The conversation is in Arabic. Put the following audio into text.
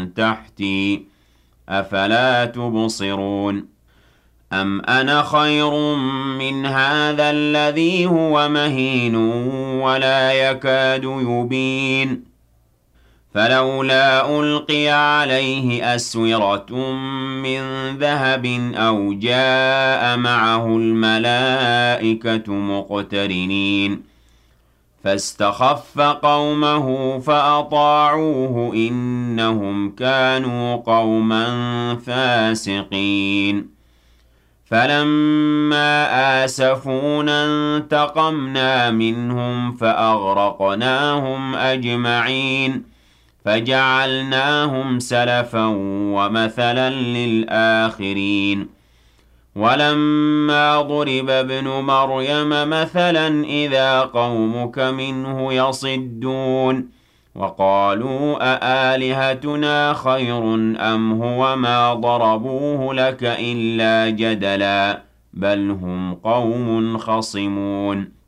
تحتي أفلا تبصرون أم أنا خير من هذا الذي هو مهين ولا يكاد يبين فلولا ألقي عليه أسورة من ذهب أو جاء معه الملائكة مقترنين فاستخف قومه فأطاعوه إنهم كانوا قوما فاسقين فلما آسفونا انتقمنا منهم فأغرقناهم أجمعين فجعلناهم سلفا ومثلا للآخرين ولما ضرب ابن مريم مثلا إذا قومك منه يصدون وقالوا أآلهتنا خير أم هو ما ضربوه لك إلا جدلا بل هم قوم خصمون